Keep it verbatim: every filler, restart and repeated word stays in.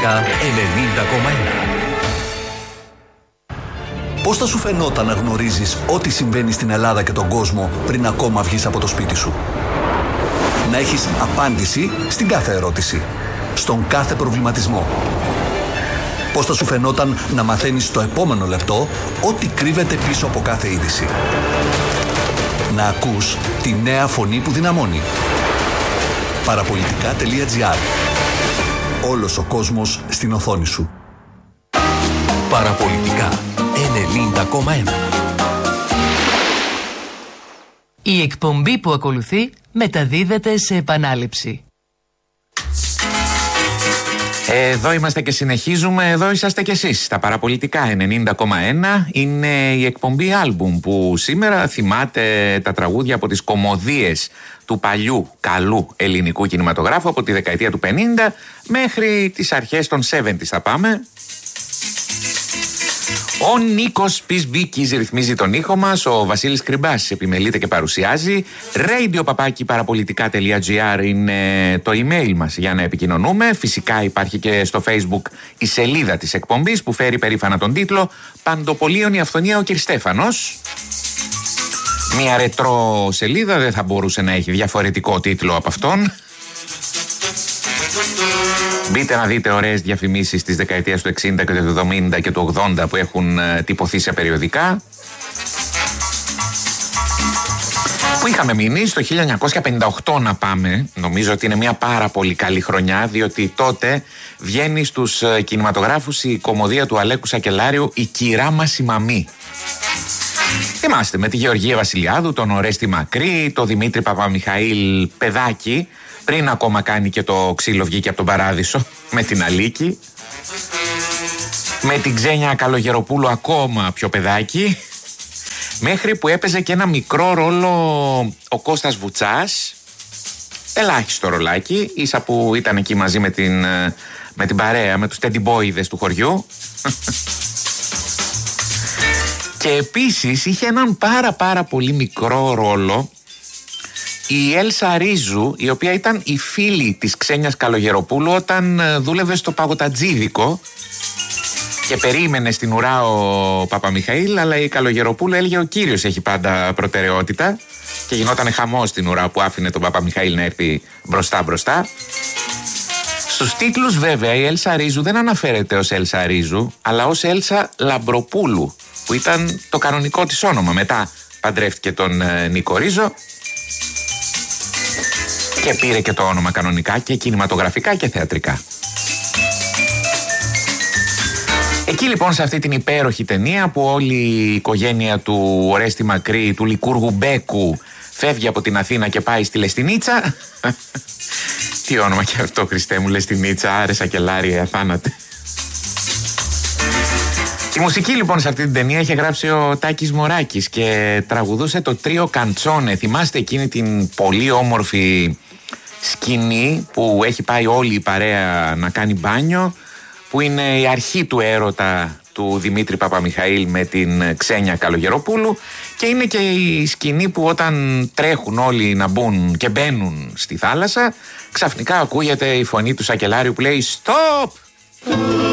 ενενήντα κόμμα ένα. Πώς θα σου φαινόταν να γνωρίζεις ό,τι συμβαίνει στην Ελλάδα και τον κόσμο πριν ακόμα βγεις από το σπίτι σου? Να έχεις απάντηση στην κάθε ερώτηση, στον κάθε προβληματισμό. Πώς θα σου φαινόταν να μαθαίνεις στο επόμενο λεπτό ό,τι κρύβεται πίσω από κάθε είδηση? Να ακούς τη νέα φωνή που δυναμώνει. Παραπολιτικά τελεία τζι άρ. Όλος ο κόσμος στην οθόνη σου. Παραπολιτικά ενενήντα κόμμα ένα. Η εκπομπή που ακολουθεί μεταδίδεται σε επανάληψη. Εδώ είμαστε και συνεχίζουμε, εδώ είσαστε κι εσείς. Τα Παραπολιτικά ενενήντα κόμμα ένα είναι η εκπομπή άλμπουμ που σήμερα θυμάται τα τραγούδια από τις κωμωδίες του παλιού καλού ελληνικού κινηματογράφου από τη δεκαετία του πενήντα μέχρι τις αρχές των εβδομήντα θα πάμε. Ο Νίκος Πισμπίκης ρυθμίζει τον ήχο μας, ο Βασίλης Κρυμπάς επιμελείται και παρουσιάζει. radio παπάκι παραπολιτικά τελεία τζι άρ είναι το email μας για να επικοινωνούμε. Φυσικά υπάρχει και στο Facebook η σελίδα της εκπομπής που φέρει περήφανα τον τίτλο «Παντοπολίων η Αυθονία ο Κυρστέφανος». Μια ρετρό σελίδα δεν θα μπορούσε να έχει διαφορετικό τίτλο από αυτόν. Μπείτε να δείτε ωραίες διαφημίσεις της δεκαετίας του εξήντα και του εβδομήντα και του ογδόντα που έχουν τυπωθεί σε περιοδικά. Που είχαμε μείνει στο χίλια εννιακόσια πενήντα οκτώ να πάμε. Νομίζω ότι είναι μια πάρα πολύ καλή χρονιά, διότι τότε βγαίνει στους κινηματογράφους η κωμωδία του Αλέκου Σακελάριου «Η κυρά μας η μαμή». Θυμάστε, με τη Γεωργία Βασιλιάδου, τον Ορέστη Μακρύ, τον Δημήτρη Παπαμιχαήλ παιδάκι, πριν ακόμα κάνει και το ξύλο βγήκε από τον Παράδεισο με την Αλίκη, με την Ξένια Καλογεροπούλου ακόμα πιο παιδάκι, μέχρι που έπαιζε και ένα μικρό ρόλο ο Κώστας Βουτσάς, ελάχιστο ρολάκι, ίσα που ήταν εκεί μαζί με την, με την παρέα, με τους τεντιμπόιδες του χωριού. Και επίσης είχε έναν πάρα πάρα πολύ μικρό ρόλο η Έλσα Ρίζου, η οποία ήταν η φίλη της Ξένιας Καλογεροπούλου όταν δούλευε στο Παγωτατζίδικο και περίμενε στην ουρά ο Παπαμιχαήλ, αλλά η Καλογεροπούλου έλεγε ο κύριος έχει πάντα προτεραιότητα και γινόταν χαμός στην ουρά που άφηνε τον Παπαμιχαήλ να έρθει μπροστά μπροστά. Στους τίτλους βέβαια η Έλσα Ρίζου δεν αναφέρεται ως Έλσα Ρίζου, αλλά ως Έλσα Λαμπροπούλου, που ήταν το κανονικό της όνομα. Μετά παντρεύτηκε τον ε, Νίκο Ρίζο και πήρε και το όνομα κανονικά και κινηματογραφικά και θεατρικά. Εκεί λοιπόν σε αυτή την υπέροχη ταινία που όλη η οικογένεια του Ορέστη Μακρύ, του Λικούργου Μπέκου, φεύγει από την Αθήνα και πάει στη Λεστινίτσα. Τι όνομα και αυτό, Χριστέ μου, Λεστινίτσα, άρε Σακελάρια, αθάνατε. Τη μουσική λοιπόν σε αυτή την ταινία είχε γράψει ο Τάκης Μωράκης και τραγουδούσε το τρίο Καντσόνε. Θυμάστε εκείνη την πολύ όμορφη σκηνή που έχει πάει όλη η παρέα να κάνει μπάνιο, που είναι η αρχή του έρωτα του Δημήτρη Παπαμιχαήλ με την Ξένια Καλογεροπούλου, και είναι και η σκηνή που όταν τρέχουν όλοι να μπουν και μπαίνουν στη θάλασσα, ξαφνικά ακούγεται η φωνή του Σακελάριου που λέει «Stop!»